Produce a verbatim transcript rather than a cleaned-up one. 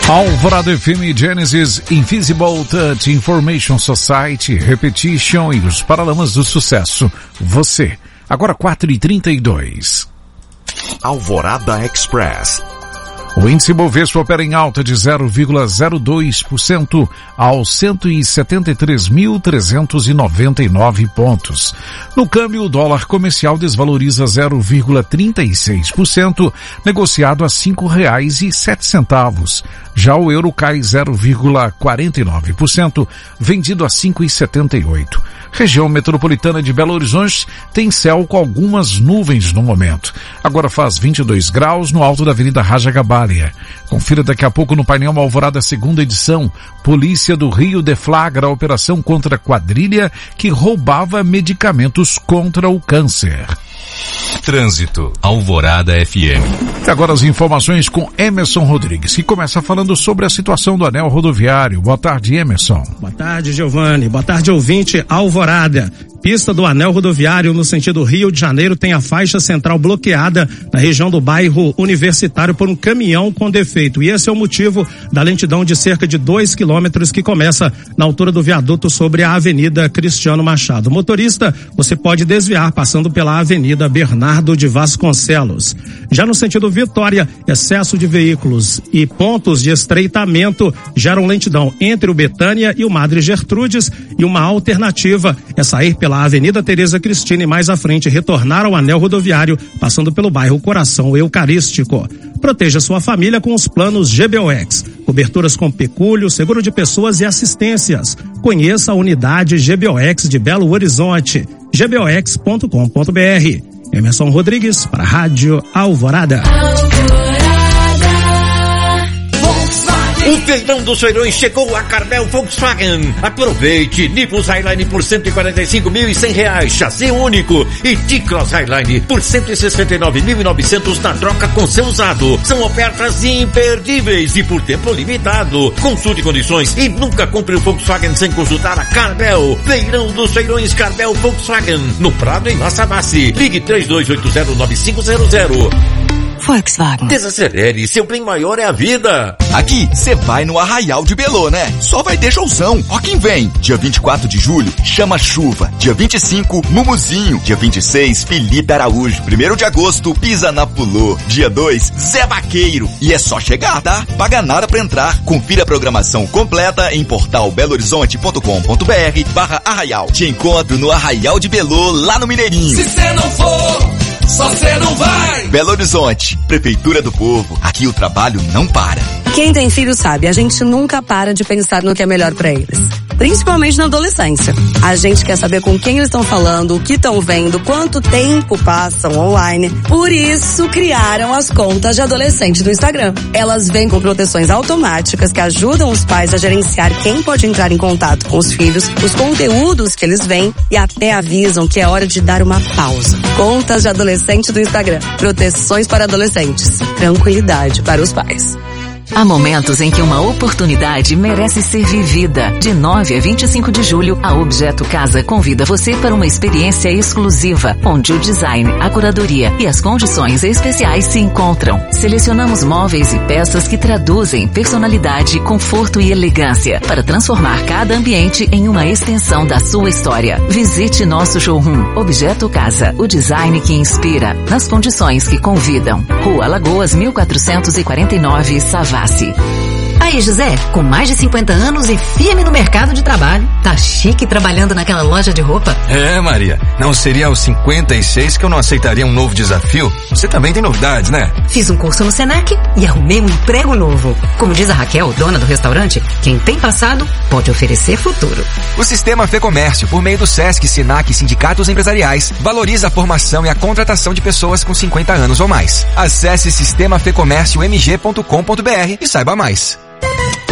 Alvorada F M, Genesis, Invisible Touch, Information Society, Repetition e os Paralamas do Sucesso. Você, agora quatro e trinta e dois. Alvorada Express. O índice Bovespa opera em alta de zero vírgula zero dois por cento aos cento e setenta e três mil trezentos e noventa e nove pontos. No câmbio, o dólar comercial desvaloriza zero vírgula trinta e seis por cento, negociado a cinco reais e sete centavos. Já o euro cai zero vírgula quarenta e nove por cento, vendido a cinco reais e setenta e oito centavos. Região metropolitana de Belo Horizonte tem céu com algumas nuvens no momento. Agora faz vinte e dois graus no alto da Avenida Raja Gabalia. Confira daqui a pouco no painel Alvorada segunda edição. Polícia do Rio deflagra a operação contra a quadrilha que roubava medicamentos contra o câncer. Trânsito, Alvorada F M. E agora as informações com Emerson Rodrigues, que começa falando sobre a situação do anel rodoviário. Boa tarde, Emerson. Boa tarde, Giovanni. Boa tarde, ouvinte Alvorada. Pista do anel rodoviário no sentido Rio de Janeiro tem a faixa central bloqueada na região do bairro Universitário por um caminhão com defeito. E esse é o motivo da lentidão de cerca de dois quilômetros que começa na altura do viaduto sobre a Avenida Cristiano Machado. Motorista, você pode desviar passando pela Avenida Bernardo de Vasconcelos. Já no sentido Vitória, excesso de veículos e pontos de estreitamento geram lentidão entre o Betânia e o Madre Gertrudes, e uma alternativa é sair pela Avenida Tereza Cristina e mais à frente retornar ao anel rodoviário, passando pelo bairro Coração Eucarístico. Proteja sua família com os planos G B O X. Coberturas com pecúlio, seguro de pessoas e assistências. Conheça a unidade G B O X de Belo Horizonte. g b o x ponto com ponto b r. Emerson Rodrigues para a Rádio Alvorada. O Feirão dos Feirões chegou a Carmel Volkswagen. Aproveite Nivus Highline por cento e quarenta e cinco mil e cem reais, chassi único, e T-Cross Highline por cento e sessenta e nove mil e novecentos na troca com seu usado. São ofertas imperdíveis e por tempo limitado. Consulte condições e nunca compre o Volkswagen sem consultar a Carmel. Feirão dos Feirões Carmel Volkswagen, no Prado em La Savassi. Ligue três dois oito zero nove cinco zero zero. Volkswagen. Desacelere, seu bem maior é a vida. Aqui, você vai no Arraial de Belô, né? Só vai ter showzão. Ó quem vem. Dia vinte e quatro de julho, Chama Chuva. Dia vinte e cinco, Mumuzinho. Dia vinte e seis, Felipe Araújo. Primeiro de agosto, Pisa na Pulô. Dia dois, Zé Vaqueiro. E é só chegar, tá? Paga nada pra entrar. Confira a programação completa em portal belo horizonte ponto com ponto b r barra Arraial. Te encontro no Arraial de Belô, lá no Mineirinho. Se cê não for, só cê não vai. Belo Horizonte, Prefeitura do Povo. Aqui o trabalho não para. Quem tem filho sabe, a gente nunca para de pensar no que é melhor pra eles. Principalmente na adolescência. A gente quer saber com quem eles estão falando, o que estão vendo, quanto tempo passam online. Por isso criaram as contas de adolescente do Instagram. Elas vêm com proteções automáticas que ajudam os pais a gerenciar quem pode entrar em contato com os filhos, os conteúdos que eles veem e até avisam que é hora de dar uma pausa. Contas de adolescente do Instagram. Proteções para adolescentes. Tranquilidade para os pais. Há momentos em que uma oportunidade merece ser vivida. De nove a vinte e cinco de julho, a Objeto Casa convida você para uma experiência exclusiva, onde o design, a curadoria e as condições especiais se encontram. Selecionamos móveis e peças que traduzem personalidade, conforto e elegância, para transformar cada ambiente em uma extensão da sua história. Visite nosso showroom Objeto Casa, o design que inspira, nas condições que convidam. Rua Lagoas, mil quatrocentos e quarenta e nove, Savassi. Aí, José, com mais de cinquenta anos e firme no mercado de trabalho, tá chique trabalhando naquela loja de roupa? É, Maria, não seria aos cinquenta e seis que eu não aceitaria um novo desafio? Você também tem novidades, né? Fiz um curso no Senac e arrumei um emprego novo. Como diz a Raquel, dona do restaurante, quem tem passado pode oferecer futuro. O Sistema Fê Comércio, por meio do Sesc, Senac e sindicatos empresariais, valoriza a formação e a contratação de pessoas com cinquenta anos ou mais. Acesse sistema fê comércio m g ponto com ponto b r e saiba mais.